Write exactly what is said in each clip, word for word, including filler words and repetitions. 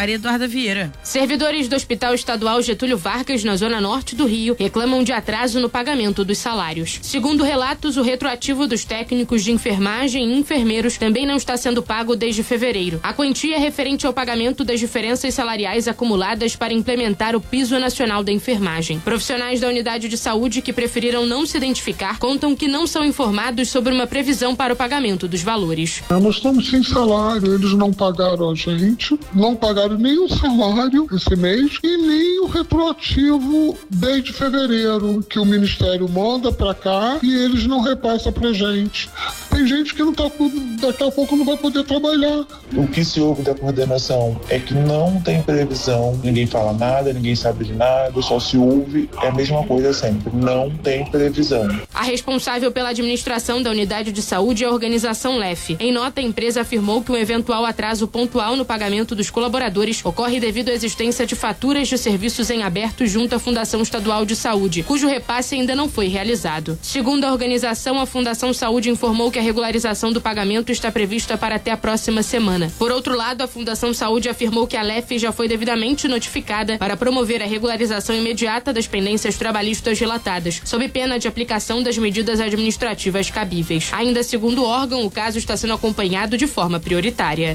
Maria Eduarda Vieira. Servidores do Hospital Estadual Getúlio Vargas, na zona norte do Rio, reclamam de atraso no pagamento dos salários. Segundo relatos, o retroativo dos técnicos de enfermagem e enfermeiros também não está sendo pago desde fevereiro. A quantia é referente ao pagamento das diferenças salariais acumuladas para implementar o Piso Nacional da Enfermagem. Profissionais da unidade de saúde que preferiram não se identificar contam que não são informados sobre uma previsão para o pagamento dos valores. Nós estamos sem salário, eles não pagaram a gente, não pagaram nem o salário esse mês e nem o retroativo desde fevereiro, que o Ministério manda para cá e eles não repassam pra gente. Tem gente que não tá, daqui a pouco não vai poder trabalhar. O que se ouve da coordenação é que não tem previsão, ninguém fala nada, ninguém sabe de nada, só se ouve, é a mesma coisa sempre, não tem previsão. A responsável pela administração da unidade de saúde é a organização L E F. Em nota, a empresa afirmou que um eventual atraso pontual no pagamento dos colaboradores ocorre devido à existência de faturas de serviços em aberto junto à Fundação Estadual de Saúde, cujo repasse ainda não foi realizado. Segundo a organização, a Fundação Saúde informou que a regularização do pagamento está prevista para até a próxima semana. Por outro lado, a Fundação Saúde afirmou que a L E F já foi devidamente notificada para promover a regularização imediata das pendências trabalhistas relatadas, sob pena de aplicação das medidas administrativas cabíveis. Ainda segundo o órgão, o caso está sendo acompanhado de forma prioritária.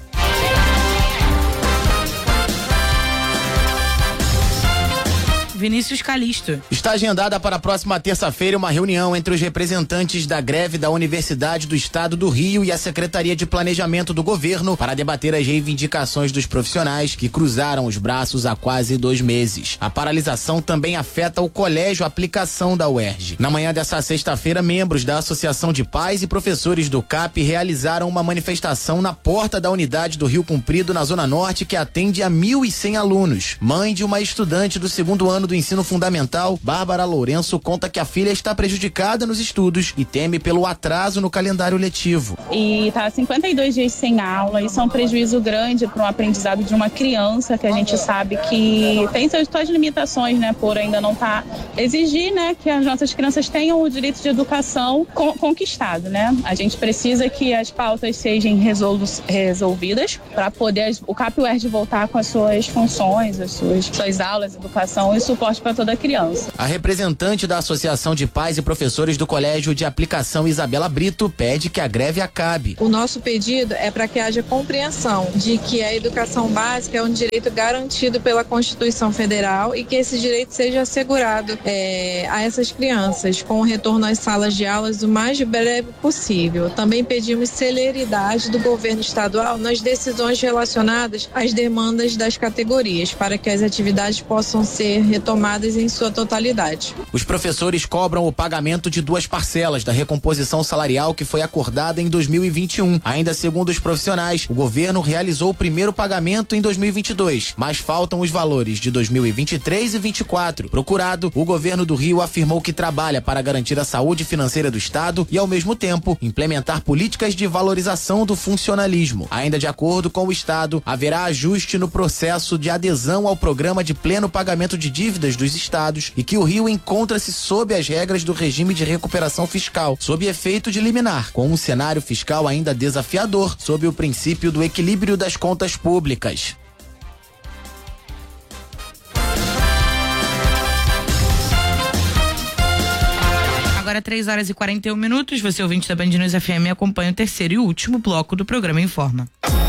Vinícius Calixto. Está agendada para a próxima terça-feira uma reunião entre os representantes da greve da Universidade do Estado do Rio e a Secretaria de Planejamento do Governo para debater as reivindicações dos profissionais que cruzaram os braços há quase dois meses. A paralisação também afeta o Colégio Aplicação da U E R J. Na manhã dessa sexta-feira, membros da Associação de Pais e Professores do C A P realizaram uma manifestação na porta da unidade do Rio Comprido, na Zona Norte, que atende a mil e cem alunos. Mãe de uma estudante do segundo ano do ensino fundamental, Bárbara Lourenço conta que a filha está prejudicada nos estudos e teme pelo atraso no calendário letivo. E tá cinquenta e dois dias sem aula, isso é um prejuízo grande para o aprendizado de uma criança, que a gente sabe que tem suas, suas limitações, né, por ainda não estar tá, exigir, né, que as nossas crianças tenham o direito de educação con, conquistado, né? A gente precisa que as pautas sejam resolu, resolvidas para poder o C A P U E R J voltar com as suas funções, as suas, suas aulas, educação e suporte para toda criança. A representante da Associação de Pais e Professores do Colégio de Aplicação, Isabela Brito, pede que a greve acabe. O nosso pedido é para que haja compreensão de que a educação básica é um direito garantido pela Constituição Federal e que esse direito seja assegurado é, a essas crianças com o retorno às salas de aulas o mais breve possível. Também pedimos celeridade do governo estadual nas decisões relacionadas às demandas das categorias para que as atividades possam ser retomadas em sua totalidade. Os professores cobram o pagamento de duas parcelas da recomposição salarial que foi acordada em dois mil e vinte e um. Ainda segundo os profissionais, o governo realizou o primeiro pagamento em dois mil e vinte e dois, mas faltam os valores de dois mil e vinte e três e vinte e quatro. Procurado, o governo do Rio afirmou que trabalha para garantir a saúde financeira do Estado e, ao mesmo tempo, implementar políticas de valorização do funcionalismo. Ainda de acordo com o Estado, haverá ajuste no processo de adesão ao programa de pleno pagamento de dívidas dos estados e que o Rio encontra-se sob as regras do regime de recuperação fiscal, sob efeito de liminar, com um cenário fiscal ainda desafiador, sob o princípio do equilíbrio das contas públicas. Agora três horas e quarenta e um minutos, você ouvinte da Band News F M acompanha o terceiro e último bloco do programa Informa.